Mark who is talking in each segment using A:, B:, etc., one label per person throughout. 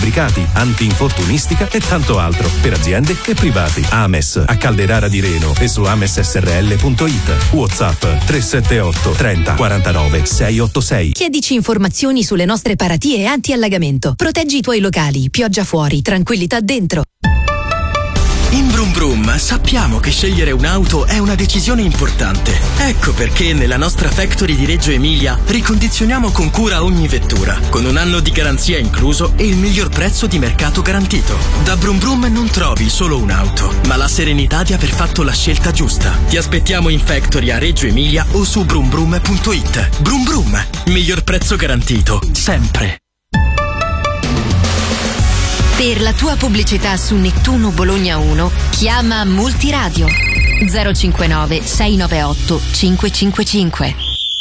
A: fabbricati, anti-infortunistica e tanto altro per aziende e privati. Ames a Calderara di Reno e su amessrl.it. WhatsApp 378 30 49 686.
B: Chiedici informazioni sulle nostre paratie anti-allagamento. Proteggi i tuoi locali, pioggia fuori, tranquillità dentro.
C: In Brum Brum sappiamo che scegliere un'auto è una decisione importante. Ecco perché nella nostra factory di Reggio Emilia ricondizioniamo con cura ogni vettura, con un anno di garanzia incluso e il miglior prezzo di mercato garantito. Da Brum Brum non trovi solo un'auto, ma la serenità di aver fatto la scelta giusta. Ti aspettiamo in factory a Reggio Emilia o su brumbrum.it. Brum Brum, miglior prezzo garantito, sempre.
B: Per la tua pubblicità su Nettuno Bologna 1, chiama Multiradio 059 698 555.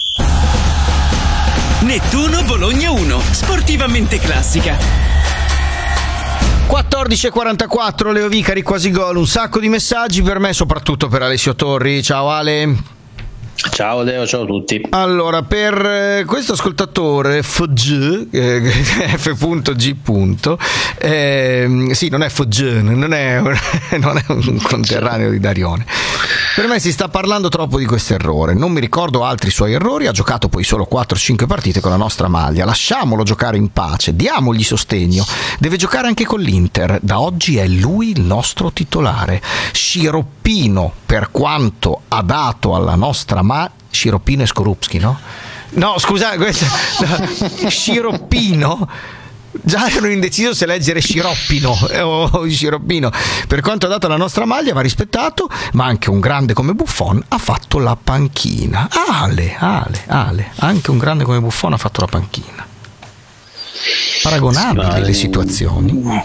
D: Nettuno Bologna 1, sportivamente classica.
E: 14:44, Leo Vicari, quasi gol. Un sacco di messaggi per me, soprattutto per Alessio Torri. Ciao Ale.
F: Ciao Leo, ciao a tutti.
E: Allora, per questo ascoltatore FG, F.G. Sì, non è FG, non è un conterraneo di Darione. Per me si sta parlando troppo di questo errore. Non mi ricordo altri suoi errori. Ha giocato poi solo 4-5 partite con la nostra maglia. Lasciamolo giocare in pace, diamogli sostegno. Deve giocare anche con l'Inter. Da oggi è lui il nostro titolare. Sciroppino, per quanto ha dato alla nostra Sciroppino e Skorupski, no? No, scusa, Sciroppino. Già ero indeciso se leggere Sciroppino o Sciroppino. Per quanto ha dato la nostra maglia va rispettato, ma anche un grande come Buffon ha fatto la panchina. Ale, anche un grande come Buffon ha fatto la panchina. Paragonabili le situazioni.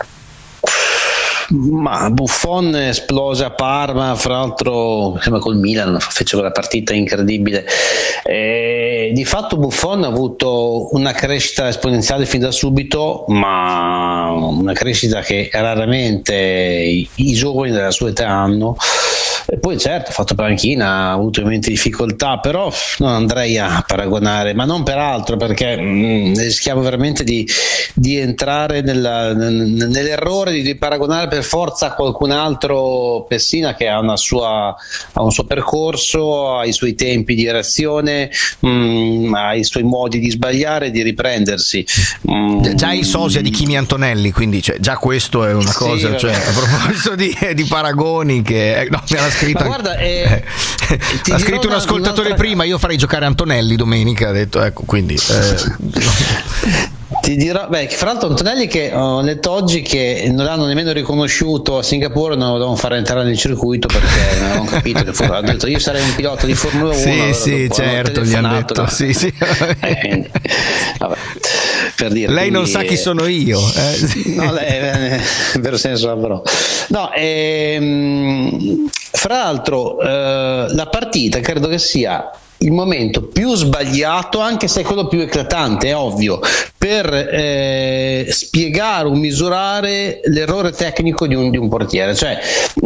F: Ma Buffon esplose a Parma, fra l'altro sembra col Milan, fece quella partita incredibile. Di fatto Buffon ha avuto una crescita esponenziale fin da subito, ma una crescita che raramente i giovani della sua età hanno. E poi certo ha fatto panchina, ha avuto ovviamente difficoltà, però non andrei a paragonare, ma non per altro, perché rischiamo veramente di entrare nell'errore di paragonare per forza a qualcun altro. Pessina che ha un suo percorso, ha i suoi tempi di reazione, ha i suoi modi di sbagliare e di riprendersi.
E: Già il sosia di Kimi Antonelli, quindi già questo è una cosa, a proposito di paragoni che no, me l'ha scritto,
F: ma guarda,
E: ha scritto un ascoltatore prima, io farei giocare Antonelli domenica, ha detto, ecco, quindi
F: ti dirò, fra l'altro Antonelli, che ho letto oggi che non l'hanno nemmeno riconosciuto a Singapore, non lo devono fare entrare nel circuito perché non hanno capito che ha detto io sarei un pilota di Formula 1.
E: Sì, certo, gli hanno detto sì.
F: Vabbè, per dire,
E: lei non sa chi sono io.
F: No, lei, in vero senso però. No, fra l'altro la partita credo che sia il momento più sbagliato, anche se è quello più eclatante, è ovvio, per spiegare o misurare l'errore tecnico di un portiere. Cioè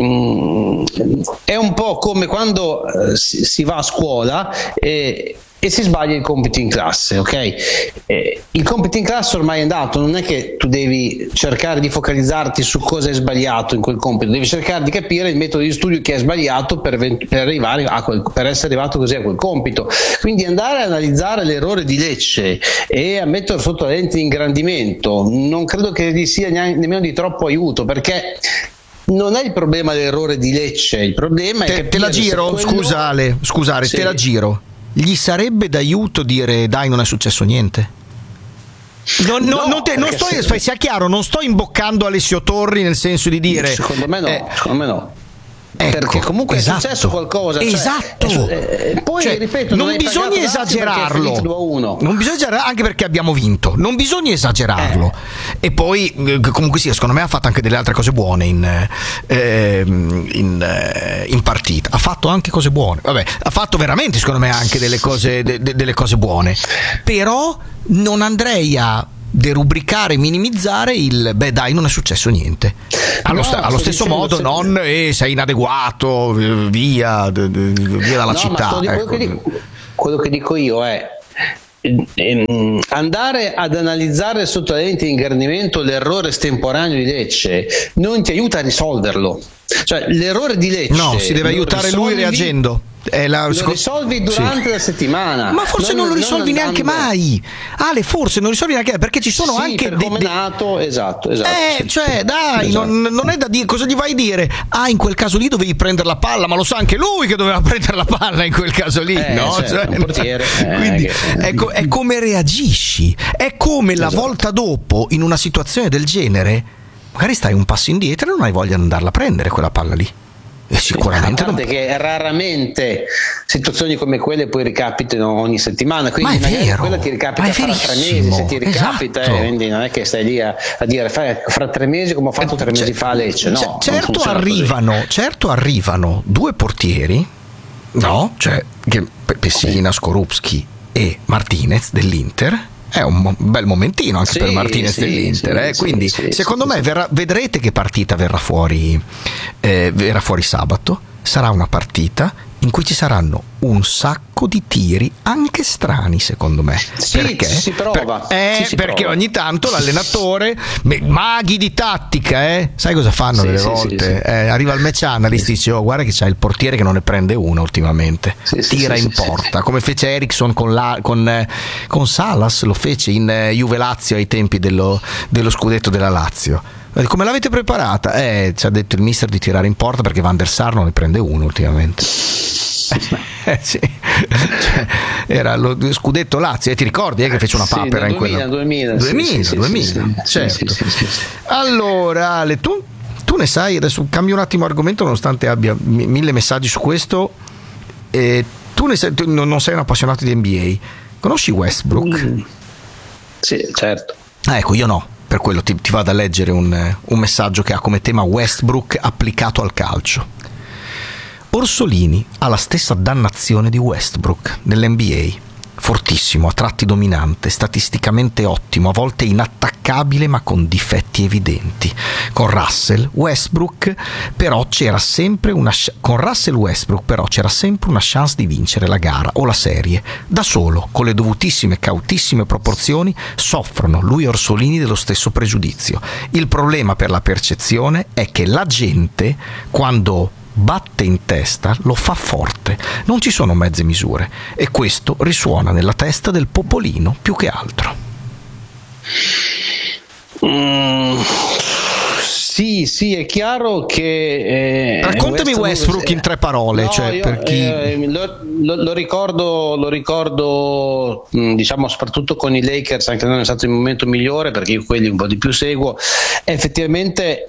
F: è un po' come quando si va a scuola e si sbaglia il compito in classe, ok? Il compito in classe ormai è andato, non è che tu devi cercare di focalizzarti su cosa è sbagliato in quel compito, devi cercare di capire il metodo di studio che è sbagliato per arrivare per essere arrivato così a quel compito. Quindi andare a analizzare l'errore di Lecce e a metterlo sotto la lente di ingrandimento non credo che gli sia nemmeno di troppo aiuto, perché non è il problema dell'errore di Lecce, il problema è che
E: te la giro, scusa Ale, scusare, sì. Te la giro. Gli sarebbe d'aiuto dire dai, non è successo niente? Sia chiaro, non sto imboccando Alessio Torri nel senso di dire
F: secondo me no.
E: Ecco,
F: perché comunque è successo qualcosa,
E: esatto.
F: Poi ripeto,
E: non bisogna esagerarlo, non bisogna esagerare, anche perché abbiamo vinto, non bisogna esagerarlo. E poi comunque sì, secondo me ha fatto anche delle altre cose buone in partita, ha fatto anche cose buone, vabbè, ha fatto veramente secondo me anche delle cose buone, però non andrei a derubricare, minimizzare il beh dai, non è successo niente. Allo stesso modo non sei inadeguato, via dalla città.
F: Quello che dico io è andare ad analizzare sotto la lente di ingrandimento l'errore estemporaneo di Lecce non ti aiuta a risolverlo. Cioè, l'errore di Lecce
E: si deve aiutare lui reagendo.
F: Lo risolvi durante la settimana,
E: ma forse non lo risolvi neanche mai. Ale, forse non risolvi neanche, perché ci sono anche
F: come nato, esatto
E: cioè dai, esatto. Non è da dire, cosa gli vai a dire? In quel caso lì dovevi prendere la palla, ma lo sa anche lui che doveva prendere la palla in quel caso lì, no?
F: Certo,
E: cioè,
F: un portiere,
E: quindi è come reagisci, è come la volta dopo in una situazione del genere magari stai un passo indietro e non hai voglia di andarla a prendere quella palla lì. Sicuramente
F: che raramente situazioni come quelle poi ricapitano ogni settimana, quindi
E: ma è vero,
F: quella ti ricapita fra 3 mesi, se ti ricapita,
E: esatto.
F: Quindi non è che stai lì a dire fra 3 mesi come ho fatto 3 mesi fa a Lecce, no?
E: Certo arrivano 2 portieri, no? Cioè Pessina, Skorupski e Martinez dell'Inter. È un bel momentino anche per Martinez dell'Inter, quindi secondo me vedrete che partita verrà fuori sabato. Sarà una partita in cui ci saranno un sacco di tiri anche strani, secondo me. Perché?
F: Si prova.
E: Perché ogni tanto l'allenatore, maghi di tattica, sai cosa fanno delle volte? Arriva il match analyst e dice: guarda che c'è il portiere che non ne prende una ultimamente, tira in porta, come fece Eriksson con Salas, lo fece in Juve Lazio ai tempi dello scudetto della Lazio. Come l'avete preparata? Ci ha detto il mister di tirare in porta perché Van der Sar non ne prende uno ultimamente. Sì. Cioè, era lo scudetto Lazio, ti ricordi che fece una papera in quella 2000, certo.
F: Sì.
E: Allora Ale, tu ne sai, adesso cambio un attimo argomento nonostante abbia 1000 messaggi su questo, tu non sei un appassionato di NBA, conosci Westbrook?
F: Sì, certo.
E: Ecco, io no, per quello ti vado a leggere un messaggio che ha come tema Westbrook applicato al calcio. Orsolini ha la stessa dannazione di Westbrook nell'NBA. Fortissimo, a tratti dominante, statisticamente ottimo, a volte inattaccabile ma con difetti evidenti. Con Russell Westbrook però c'era sempre una chance di vincere la gara o la serie. Da solo, con le dovutissime e cautissime proporzioni, soffrono lui e Orsolini dello stesso pregiudizio. Il problema per la percezione è che la gente, quando batte in testa, lo fa forte, non ci sono mezze misure, e questo risuona nella testa del popolino più che altro.
F: Sì, è chiaro che
E: raccontami Westbrook in 3 parole,
F: lo ricordo diciamo soprattutto con i Lakers, anche non è stato il momento migliore perché io quelli un po' di più seguo. Effettivamente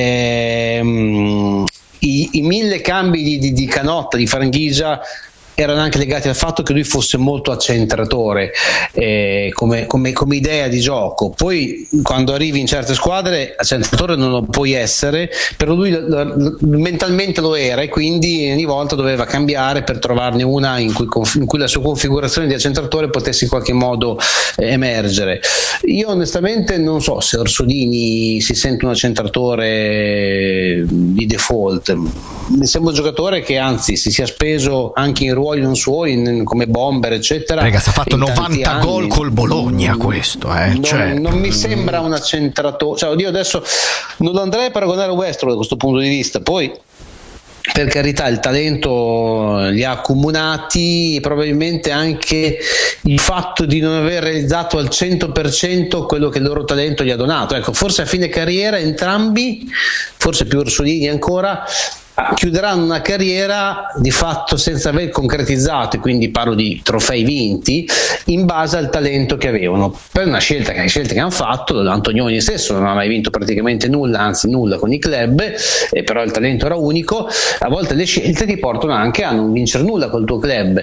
F: i 1000 cambi di Canotta, di Franchigia, erano anche legati al fatto che lui fosse molto accentratore come idea di gioco. Poi quando arrivi in certe squadre accentratore non lo puoi essere, però lui mentalmente lo era, e quindi ogni volta doveva cambiare per trovarne una in cui la sua configurazione di accentratore potesse in qualche modo emergere. Io onestamente non so se Orsolini si sente un accentratore di default. Mi sembra un giocatore che anzi si sia speso anche in ruoli non suoi come bomber eccetera.
E: Ragazzi, ha fatto 90 gol col Bologna questo,
F: non mi sembra un accentratore, oddio, adesso non lo andrei a paragonare a Westbrook da questo punto di vista. Poi per carità il talento li ha accomunati, probabilmente anche il fatto di non aver realizzato al 100% quello che il loro talento gli ha donato. Ecco, forse a fine carriera entrambi, forse più Orsolini ancora, chiuderanno una carriera di fatto senza aver concretizzato, e quindi parlo di trofei vinti, in base al talento che avevano, per una scelta che hanno fatto. Antonioni stesso non ha mai vinto praticamente nulla, anzi nulla con i club, però il talento era unico. A volte le scelte ti portano anche a non vincere nulla col tuo club.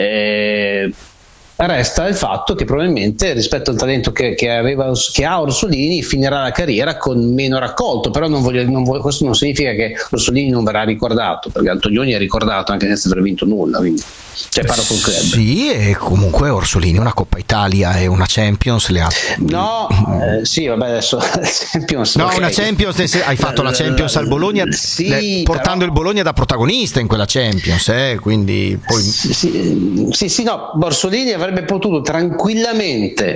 F: Resta il fatto che probabilmente rispetto al talento che ha Orsolini finirà la carriera con meno raccolto, però questo non significa che Orsolini non verrà ricordato, perché Antonioni è ricordato anche senza aver vinto nulla, quindi parlo col club.
E: Sì, e comunque Orsolini una Coppa Italia e una Champions le ha.
F: Sì, vabbè, adesso Champions,
E: no,
F: okay.
E: Una Champions, hai fatto la Champions al Bologna,
F: sì,
E: portando il Bologna da protagonista in quella Champions, quindi poi
F: sì, no, Orsolini avrebbe avrebbe potuto tranquillamente